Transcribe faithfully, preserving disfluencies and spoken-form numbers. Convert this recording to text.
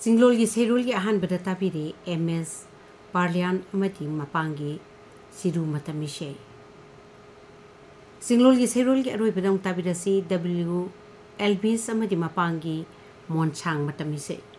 सिंगलोल सेरुल की Ahaan ताबीरे M S पार्लियान मपांगी सिरु मतमिशे सिंगलोल सेरुल की अरोइबदं ताबीरसी W एल्बिस मपांगी मोनसांग मतमिशे